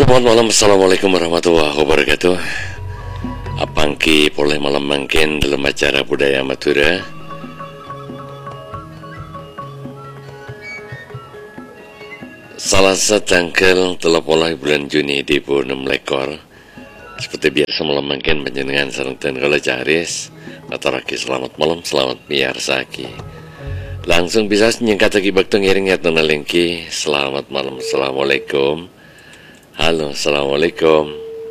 Selamat malam, Assalamualaikum warahmatullahi wabarakatuh. Apangki boleh malam mangkin dalam acara budaya Madura. Salasa tanggal 30 bulan Juni di Purnam Lekor. Seperti biasa malam mangkin panjenengan sareng ten kala caris. Ataraki selamat malam, selamat miarsaki. Langsung bisa nyingkat lagi bakto ngiring ya lengki. Selamat malam, assalamualaikum. Halo, assalamualaikum.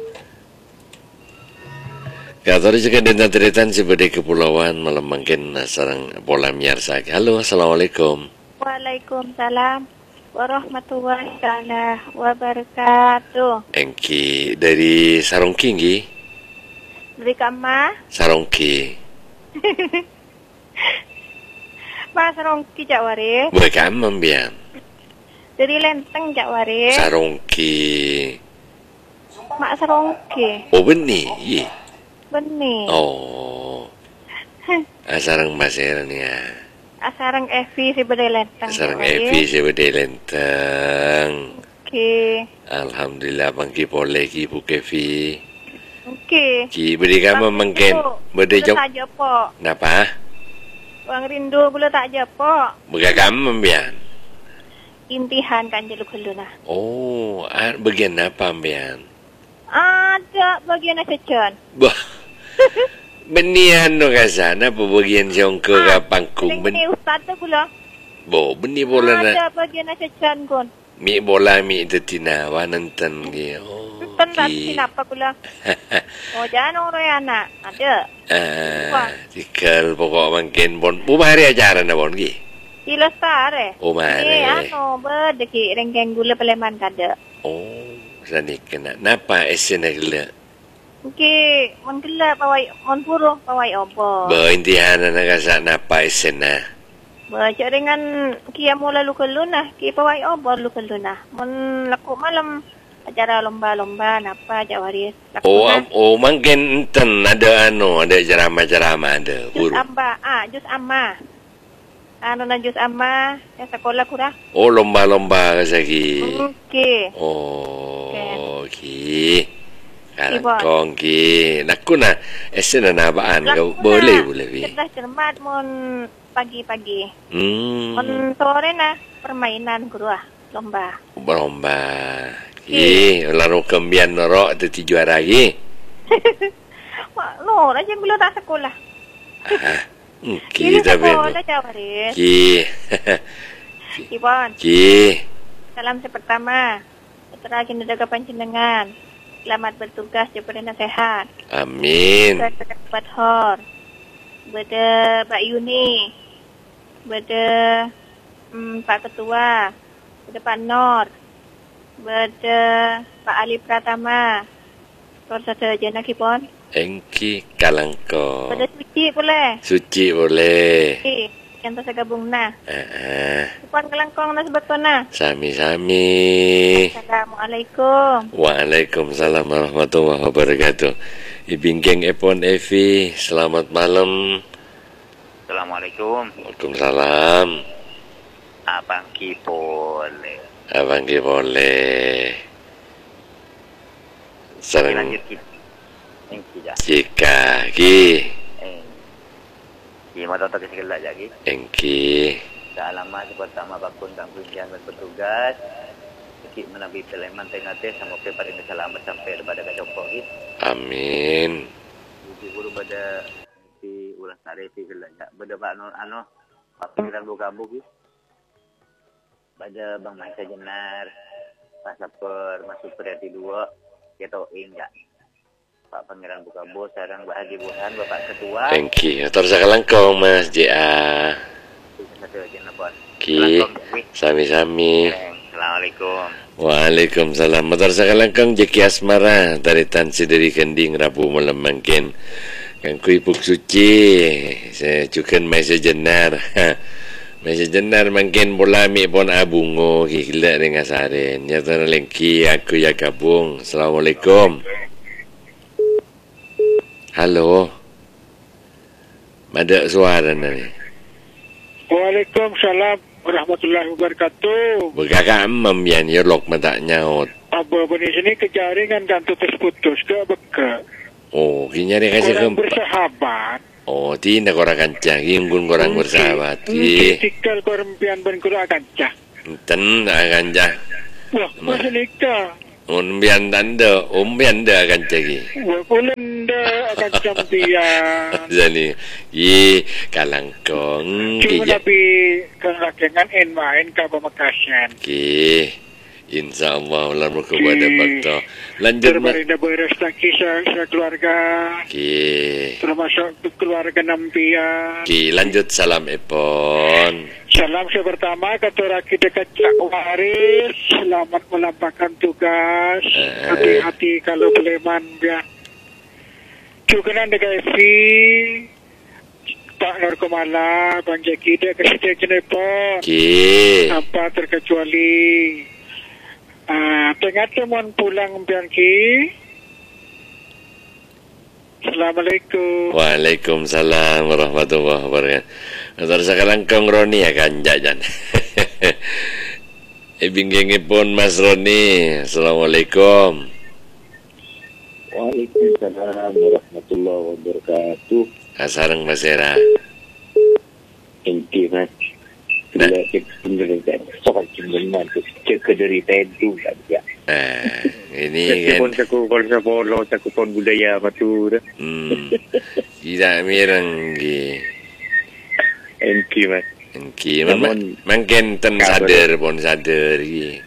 Katori juga dentar-dentar sebagai kepulauan malam mungkin sarang pola miarsaki. Halo, assalamualaikum. Waalaikumsalam warahmatullahi taala wabarakatuh. Engki dari Sarongki nggih? Dari Kama? Sarongki. Mas Sarongki Jakwari. Bukan membian. Dari Lenteng Jakwari. Sarongki. Mak Sarongki. Oh benih, iya. Benih. Oh. Asarang Maseran ya. Asarang Evi si Bedai Lenteng. Asarang Evi si Bedai Lenteng. Oke. Alhamdulillah bangki boleh ki Bu Kevi. Oke. Ki beri kamu mungkin beri jawab. Tak jepok. Kenapa? Bang Rindu boleh tak jepok. Bukan kamu membian. Intihan kan jaluk heluna. Oh, bagian apa membian? Ada bagian sejen. Bah. Benian no kasana apa bagian siongko ka pangkung ben. Ini ustaz tu pula. Bo, beni bola na. Ada bagian sejen kon. Mi bola mi itu tinawa nonton ki. Oh. Nonton apa pula? Oh, jangan orang anak. Ada. Tikal pokok mungkin bon. Bumari acara na bon ki. Ilestare. Oh, mari. Berdeki rengkeng gula Paleman kada. Oh, sani kena. Napa esena gula? Okey, mon gula pawai, mon puro pawai opo. Intihan na kasa napa esena. Baca dengan kia mula lukaluna, ki pawai opo lukaluna. Mon laku malam acara lomba-lomba napa Jawaris. Oh, mungkin enten ada ada ceramah-ceramah ada. Jus amba, jus amma. Na jus amma ya sekolah kurang. Oh, lomba-lomba kasagi. Okey. Oh, ki. Kalangkong ki. Naku na esena na baan kau boleh bi. Cerdas cermat mon pagi-pagi. Mon sore na permainan kurang lomba. Lomba. Ki, lalu kembian norok tu juara ki. No, aja belum tak sekolah. Kita ben. Ki. Ibon. Ki. Salam pertama. Terakhir menjaga panjenengan. Selamat bertugas jabatan sehat. Amin. Dapat hor. Beda Pak Yuni. Beda Pak Ketua. Beda Pak Nor. Beda Pak Ali Pratama. Kor sada jana kipon. Engki kalangkong. Beda Suci boleh. Suci boleh. Yang tak gabung na. Kipon kalangkong na sebetulnya. Sami-sami. Assalamualaikum. Waalaikumsalam warahmatullahi wabarakatuh. Ibingkeng Epon Evi, selamat malam. Assalamualaikum. Waalaikumsalam. Abang Ki boleh. Abang Ki boleh. Sarang Lanjut Ki. Engki dah. Jika Ki. Ki mau tahu tak sekali lagi. Engki. Alamat pertama bakun kang kunjungan bertugas. Ki menabi Paleman tengate sama preparing selamat sampai kepada kacopok ki. Amin. Guru pada di ulah tarik di gelajak. Pada Pak Pak Pangeran Bukabu ki. Pada Bang Masa Jenar. Pak Saper masuk Priati 2. Kita ingat. Pak Pangeran Bukabu sarang Pak Haji Burhan Bapak Ketua. Thank you. Terus kalangkong Mas JA. Ki. Sami-sami. Assalamualaikum. Waalaikumsalam. Motor sakalangkang Jeki Asmara dari Tansi dari Kending Rabu malam mungkin. Kang kui Puk Suci. Saya juga Masa Jenar. Masa Jenar mungkin bola mi pon abungo gila dengan saren. Ya lengki aku ya gabung. Assalamualaikum. Halo. Ada suara ni. Waalaikumsalam warahmatullahi wabarakatuh. Berkakak emam yan, ya lok mata nyaut. Abah bani sini kejaringan dan putus ke beka. Oh, kinyari kasih Orang keempat. bersahabat. Oh, tindak orang kancah, inggun orang bersahabat. Tikal korempian ben kura kancah. Enten kancah. Wah, masa nikah. Umbian anda kancah ki. Wah, kulenda akan campian. Jadi, kalangkong. Cuma tapi kang rakengan main ka Pamekasan. Ki, insyaallah ular kepada bakto. Lanjut mas. Terbarinda beres kisah keluarga. Ki. Termasuk keluarga nampian. Ki, lanjut salam epon. Salam pertama ketua kita Cak Waris. Selamat melampahkan tugas. Hati-hati kalau beleman ya. Juga nanti Evi, Pak Nur Kumala, Bang Jeki dia kasih jenepon. Ki. Apa terkecuali tengah temuan pulang pian Ki. Assalamualaikum. Waalaikumsalam warahmatullahi wabarakatuh. Ntar sekarang kong Roni akan jajan. Binggingipun Mas Roni. Assalamualaikum. Waalaikumsalam warahmatullahi wabarakatuh. Asarang Mas Era. Inti mas. Bila kita soal cimbengan tu kederitaan tu tak dia. Ini kan. Saya pun budaya matur. Tidak miranggi. Inti mas. Inki mungkin ten sadar pun sadar ki.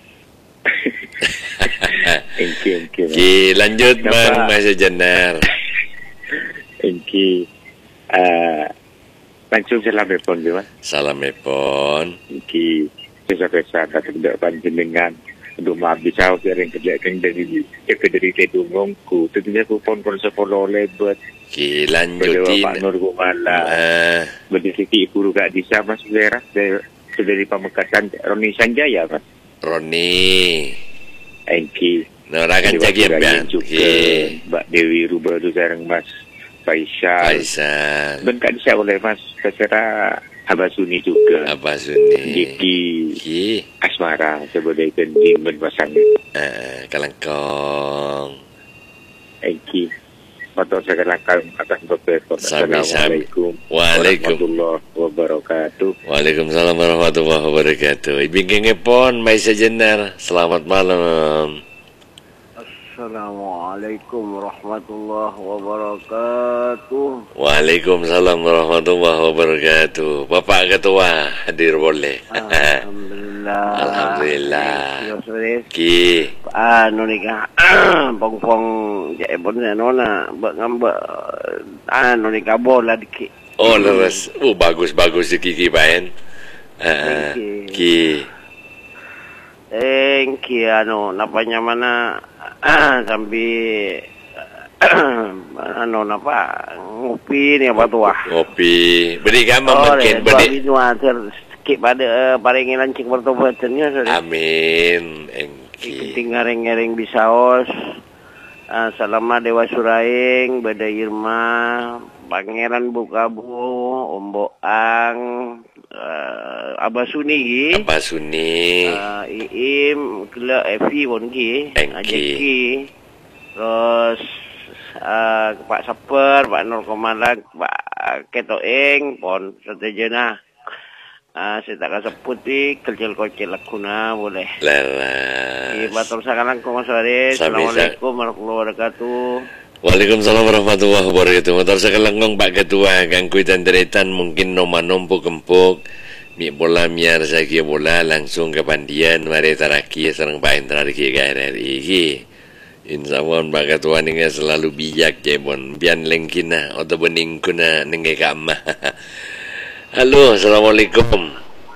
Inki. Ki lanjut Bang Mas Jenar. Inki. Langsung salam epon dia mas. Salam epon. Inki. Biasa tak tidak panjenengan. Untuk mabisau kering kerjakan dari tedungongku. Tentunya kupon sepuluh lebat. Ki lanjutin. Pak Nur Kumala. Berdisiki guru gak bisa mas daerah dari Pamekasan Roni Sanjaya mas. Roni. Enki. Nah, akan jaga ya. Mbak Dewi Rubah tu sekarang mas. Faisal. Ben kak bisa oleh mas. Terserah Abasuni juga. Abasuni. Diki. Asmara sebagai kending berpasang. Kalangkong. Enki. Atau saya kelakar atas beberapa. Assalamualaikum warahmatullahi wabarakatuh. Waalaikumsalam warahmatullahi wabarakatuh. Ibingingipon Mas Jenar. Selamat malam. Assalamualaikum warahmatullahi wabarakatuh. Waalaikumsalam warahmatullahi wabarakatuh. Bapak Ketua hadir boleh. Alhamdulillah. Alhamdulillah. Ki. Nikah. Pong-pong jaebon nona ngamba nikah bola dikit. Oh leres. Bagus Kiki Baen. Ki. Ki napanya mana sambil napa ngopi ni apa tu ngopi beri gambar mungkin beri sikit pada paringin lancing bertobatannya amin penting ngareng-ngareng bisaos salama Dewa Suraing Bada Irma Pangeran Bukabu Omboang Abasuni Iim Kela Evi Bongi Ajeki terus Pak Saper Pak Nur Kumala Pak Ketoeng pon setejana saya tak sebut kecil-kecil lakuna boleh lelas batur sakalang kong sore. Assalamualaikum warahmatullahi wabarakatuh. Waalaikumsalam warahmatullahi wabarakatuh. Motor sekelangkong Pak Ketua gangkui tanderetan mungkin nomor kempuk mi bola miar saya bola langsung ke pandian mari taraki serang Pak Entrarki KRRI ki. Insyaallah Pak Ketua ninga selalu bijak jebon bian lengkina atau bening kuna ninge kama. Halo, assalamualaikum.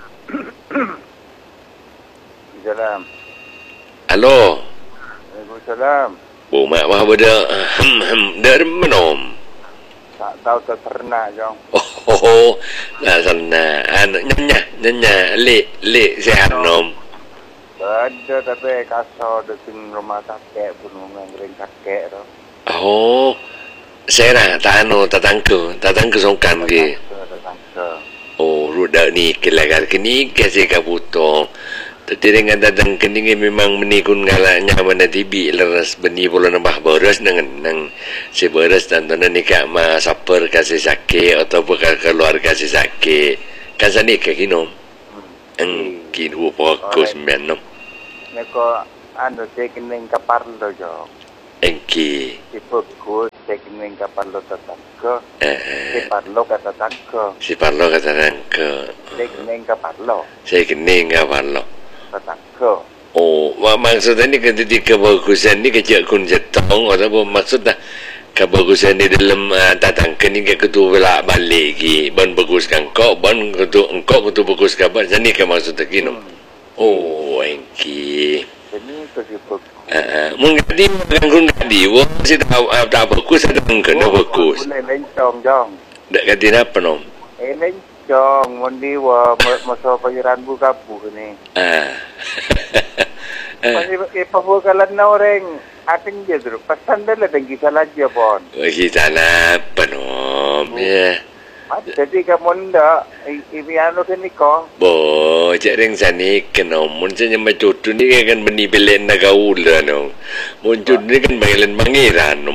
Salam. Halo. Waalaikumsalam. Mak mah beda dari menom. Tak tahu tak pernah jong. Oh, lah sana. Nanya, le sehat nom. Ada tapi kasar dekat rumah kakek pun ngering kakek tu. Oh, saya tatangku songkam ke. Oh, rudak ni kelagar kini kasih kabuto. Tadi dengan dadang kening memang menikun galaknya mana tibi leras beni pula nambah boros nang si boros dan tuan nikah ma saper kasih sakit atau bukan keluarga si sakit kan sana ke kinom engkin fokus menom Neko anu cekening kaparlo jo. engki Si fokus cekening kaparlo tatangko. Si parlo kata tangko. si parlo kata nangko Cekening kaparlo saya kening kaparlo tatangko. oh maksudnya ni ketika kebagusan ni kecil kun jetong atau maksudnya kebagusan di dalam tatang kening ke ketua belak balik lagi ban baguskan kau ban ketua engkau ketua bagus kabar jadi ke maksudnya kino oh engki Ini tu si fokus. mengadi kun gadi wo si tak bagus ada kena bagus Boleh lencong jong. dak gadi apa nom Lencong mundi wa masa pangeran buka bu ni. Masih ipabukalan na orang ating jadro. Pasan dala tinggi salah dia pon. kita apa nom ya Jadi kamu ndak imiano kini ko. bo cering sani kena mun sanya macutu ni kan meni belen na gaula no muncul ni kan belen mangiran no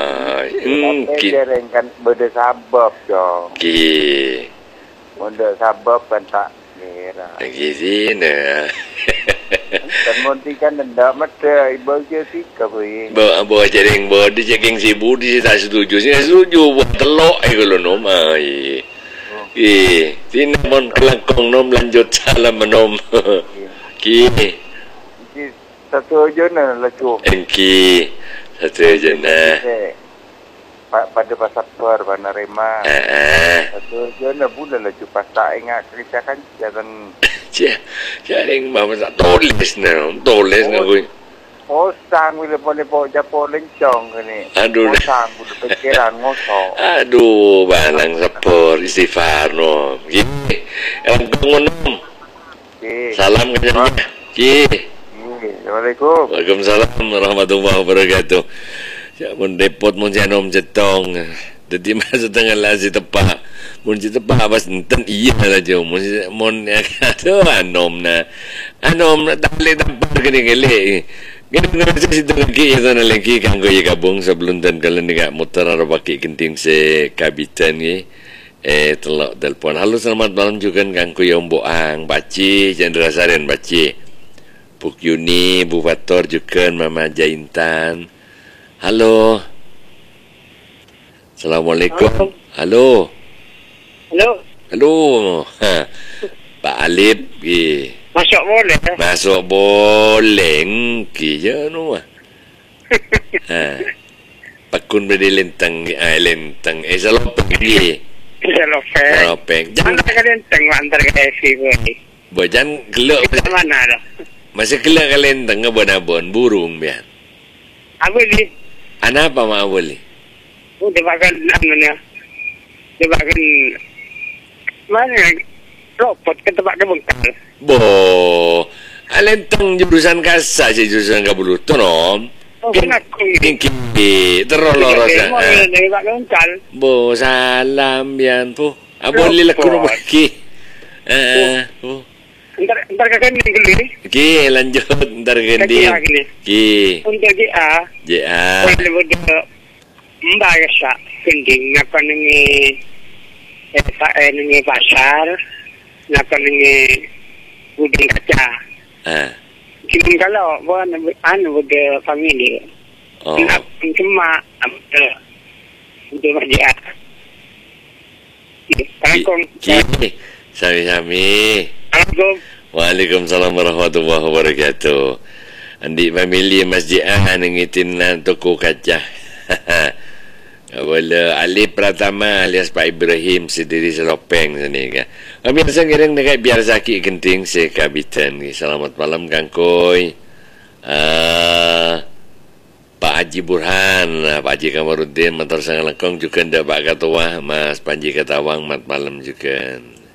Kita kan berde sabab jo. ki Berde sabab kan tak ngira. gizi na Dan monti kan ndak mata ibu je si kabui. bo cering bo di cering sibu di tak setuju buat telok kalau no mai sini mon kelangkong nom lanjut salam menom ki Satu je na lecu. engki satu je na Pada pasar per Banarema. Satu je na bulan lecu pasal ingat kerja kan jangan cering mama tak tulis na kui Osang bila boleh bawa japo lencong ke ni. Aduh. Osang bila pikiran ngosok. aduh balang sapor istighfar no gini kelangkong nom Okey. salam kenyanya ki Assalamualaikum. Waalaikumsalam warahmatullahi wabarakatuh. Ya mun depot mun janom jetong. Jadi masa tengah lazi tepak. Mun tepak pas enten iya lah jo. Mun aduh anom na dale tempat gini. Gini si terki itu na lagi kanggo ya gabung sebelum dan kalian ni muter arah pakai genting se kabitan ni. Telok telepon. Halo selamat malam juga kanggo yang boang baci Chandra Saren baci. Buk Yuni, Bu Fator juga, Mama Jaintan. Halo. Assalamualaikum. Halo. Halo. Halo. Pak Alip. Masuk boleh? Masuk boleh. Kaya no. Pakun beri lentang. Lentang. Salopeng. Salopeng. Jangan kalian tengok antar ke FV boleh. Bojan gelok. Mana dah? Masih kelak kalian tengah bonabon burung biar. Apa ni? Anak apa mak boleh? Dia bahkan namanya. Dia bahkan mana? Ropot ke tempat dia bengkal. Bo, alentang jurusan kasa si jurusan kabulu tu nom. Oh, kenapa ni? Kiki, terolor sa. Dia bahkan bengkal. Bo, salam bian pu. Boleh lah kuno bagi. Ntar kakak ni geli. Ki lanjut ntar ganti. Ki. Untuk dia. Ja. Boleh bodoh. Mbak rasa kending apa nengi nengi pasar, apa nengi udang kaca. Kini kalau buat bodoh family. Oh. Nak cuma untuk kerja. Assalamualaikum. Ki. Sami-sami. Assalamualaikum. Waalaikumsalam warahmatullahi wabarakatuh. Andi family masjid nengitin toko kaca. Boleh Alif Pratama alias Pak Ibrahim sendiri Selopeng sini kan. Kami rasa ngiring dekat biar sakit genting se kabitan. Selamat malam Kang Koy. Pak Haji Burhan, Pak Haji Kamarudin, Motor Sangat Lekong juga ndak Pak Ketua, Mas Panji Ketawang, mat malam juga.